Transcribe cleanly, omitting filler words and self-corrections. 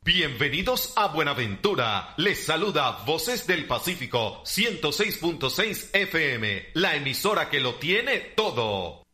Bienvenidos a Buenaventura. Les saluda Voces del Pacífico 106.6 FM, la emisora que lo tiene todo.